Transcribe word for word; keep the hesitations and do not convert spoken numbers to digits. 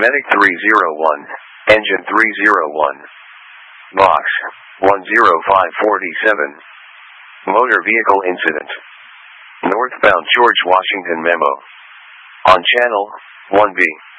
Medic three zero one, Engine three zero one. Box, one zero five four seven. Motor vehicle incident. Northbound George Washington memo. On channel, one B.